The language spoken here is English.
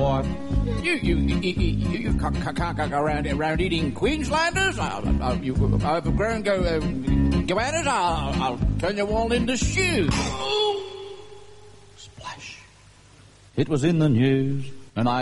You can't go around eating Queenslanders. Overgrown goannas. I'll turn you all into stew. Splash. It was in the news, and I